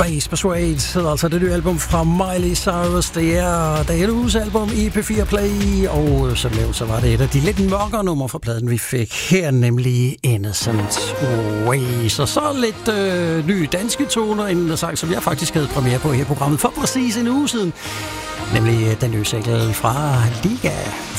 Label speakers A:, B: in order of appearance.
A: Space Persuade hedder altså det nye album fra Miley Cyrus. Det er denne uges album i P4 Play, og som nævnt, så var det et af de lidt mørkere numre fra pladen, vi fik her, nemlig Innocent Ways. Og så lidt nye danske toner, en sang, som jeg faktisk havde premiere på her i programmet for præcis en uge siden. Nemlig den nye single fra Liga